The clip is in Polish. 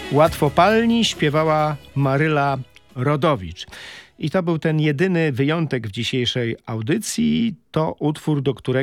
Łatwopalni śpiewała Maryla Rodowicz. I to był ten jedyny wyjątek w dzisiejszej audycji. To utwór, do którego